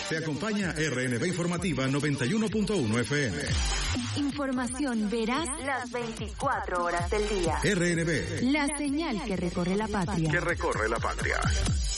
Te acompaña RNB Informativa 91.1 FM. Información veraz las 24 horas del día. RNB. La señal que recorre la patria. Que recorre la patria.